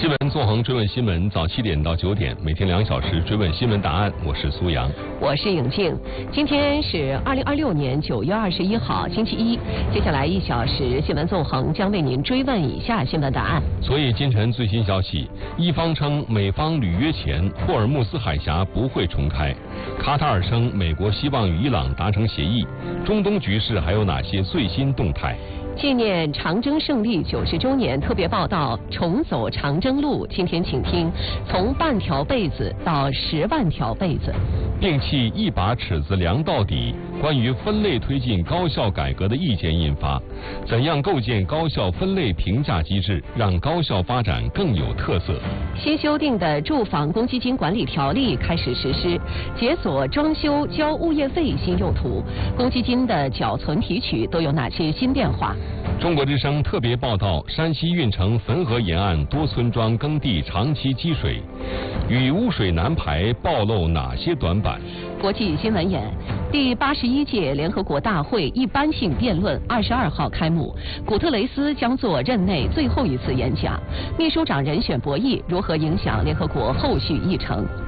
新闻纵横追问新闻，早7点到9点，每天2小时追问新闻答案。我是苏阳， 我是颖静。今天是2026年9月21号，星期一。接下来1小时，新闻纵横将为您追问以下新闻答案。 所以今晨最新消息，伊方称美方履约前，霍尔木斯海峡不会重开。卡塔尔称美国希望与伊朗达成协议。中东局势还有哪些最新动态？ 纪念长征胜利90周年特别报道《重走长征路》，今天请听从半条被子到10万条被子。 摒弃一把尺子量到底，关于分类推进高校改革的意见印发。怎样构建高校分类评价机制，让高校发展更有特色？ 新修订的住房公积金管理条例开始实施，解锁装修交物业费新用途，公积金的缴存提取都有哪些新变化？ 中国之声特别报道：山西运城汾河沿岸多村庄耕地长期积水，与污水难排暴露哪些短板？ 国际新闻眼：第81届联合国大会一般性辩论22号开幕，古特雷斯将做任内最后一次演讲。秘书长人选博弈如何影响联合国后续议程？